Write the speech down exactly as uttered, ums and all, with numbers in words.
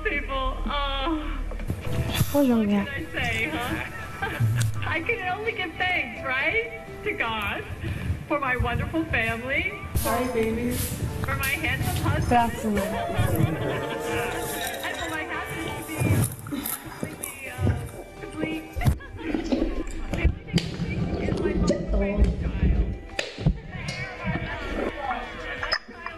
people. Oh. Bonjour, What mère. can I say, huh? I can only give thanks, right? To God. For my wonderful family. Hi, babies. For my handsome husband. Grazie, mère. And for my happiness to be